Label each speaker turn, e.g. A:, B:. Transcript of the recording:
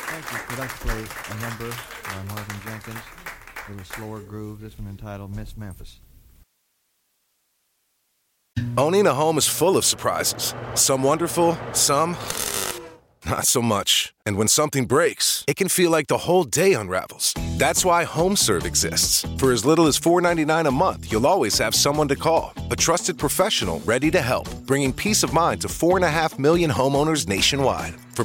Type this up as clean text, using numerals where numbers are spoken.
A: Thank you. We'd like to play a number by Marvin Jenkins, a little slower groove. This one entitled Miss Memphis.
B: Owning a home is full of surprises. Some wonderful, some not so much. And when something breaks, it can feel like the whole day unravels. That's why HomeServe exists. For as little as $4.99 a month, you'll always have someone to call. A trusted professional ready to help, bringing peace of mind to 4.5 million homeowners nationwide. For